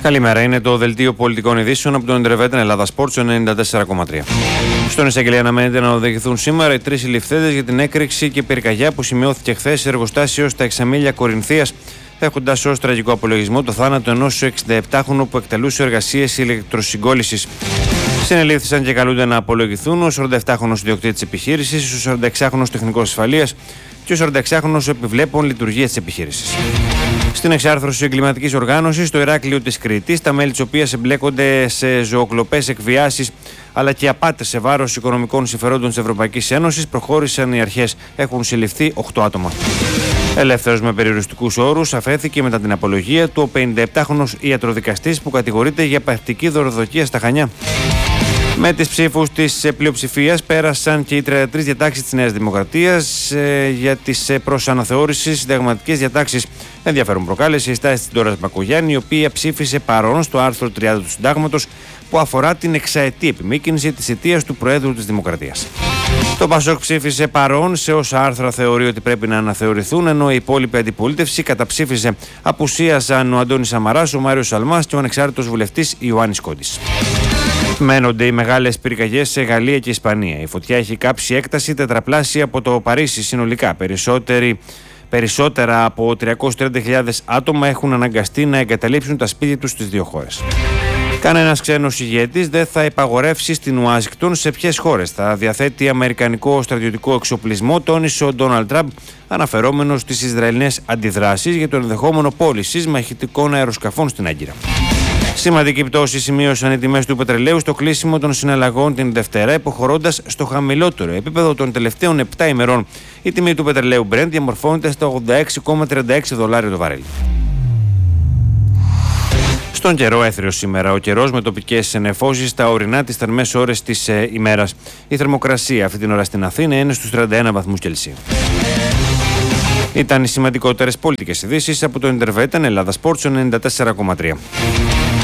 Καλημέρα, είναι το δελτίο πολιτικών ειδήσεων από το Intervetten Ελλάδα Sports 94,3. Στον εισαγγελέα αναμένεται να οδηγηθούν σήμερα οι τρεις συλληφθέντες για την έκρηξη και πυρκαγιά που σημειώθηκε χθες σε εργοστάσιο στα Εξαμήλια Κορινθίας, έχοντας ως τραγικό απολογισμό το θάνατο ενός 67χρονου που εκτελούσε εργασίες ηλεκτροσυγκόλλησης. Συνελήφθησαν και καλούνται να απολογηθούν ο 47χρονος ιδιοκτήτης της επιχείρησης, ο 46χρονος τεχνικός ασφαλείας και ο 46χρονος επιβλέπων λειτουργίας της επιχείρησης. Στην εξάρθρωση εγκληματικής οργάνωσης στο Ηράκλειο της Κρήτης, τα μέλη της οποίας εμπλέκονται σε ζωοκλοπές, εκβιάσεις αλλά και απάτες σε βάρος οικονομικών συμφερόντων της Ευρωπαϊκής Ένωσης, προχώρησαν οι αρχές. Έχουν συλληφθεί 8 άτομα. Ελεύθερος με περιοριστικούς όρους αφέθηκε μετά την απολογία του ο 57χρονος ιατροδικαστής που κατηγορείται για παθητική δωροδοκία στα Χανιά. Με τις ψήφους της πλειοψηφίας πέρασαν και οι 33 διατάξεις της Νέας Δημοκρατίας για τις προς αναθεώρηση συνταγματικές διατάξεις. Ενδιαφέρον προκάλεσε η στάση της Ντόρας Μπακογιάννη, η οποία ψήφισε παρόν στο άρθρο 30 του Συντάγματος που αφορά την εξαετή επιμήκυνση της θητείας του Προέδρου της Δημοκρατίας. Το Πασόκ ψήφισε παρόν σε όσα άρθρα θεωρεί ότι πρέπει να αναθεωρηθούν, ενώ η υπόλοιπη αντιπολίτευση καταψήφισε. Απουσίαζαν ο Αντώνης Σαμαράς, ο Μάριος Σαλμάς και ο ανεξάρτητος βουλευτής Ιωάννης Κόντης. Μένονται οι μεγάλες πυρκαγιές σε Γαλλία και Ισπανία. Η φωτιά έχει κάψει έκταση τετραπλάσια από το Παρίσι συνολικά. Περισσότερα από 330.000 άτομα έχουν αναγκαστεί να εγκαταλείψουν τα σπίτια τους στις δύο χώρες. Κανένας ξένος ηγέτης δεν θα υπαγορεύσει στην Ουάσιγκτον σε ποιες χώρες θα διαθέτει αμερικανικό στρατιωτικό εξοπλισμό, τόνισε ο Ντόναλντ Τραμπ, αναφερόμενος στις Ισραηλινές αντιδράσεις για το ενδεχόμενο πώλησης μαχητικών αεροσκαφών στην Άγκυρα. Σημαντική πτώση σημείωσαν οι τιμές του πετρελαίου στο κλείσιμο των συναλλαγών την Δευτέρα, υποχωρώντας στο χαμηλότερο επίπεδο των τελευταίων 7 ημερών. Η τιμή του πετρελαίου Brent διαμορφώνεται στα $86,36 το βαρέλι. Στον καιρό έθριος σήμερα. Ο καιρός με τοπικές νεφώσεις στα ορεινά τις θερμές ώρες της ημέρας. Η θερμοκρασία αυτή την ώρα στην Αθήνα είναι στους 31 βαθμούς Κελσίου. Ήταν οι σημαντικότερες πολιτικές ειδήσεις από το Intervetten Ελλάδα Sports 94,3.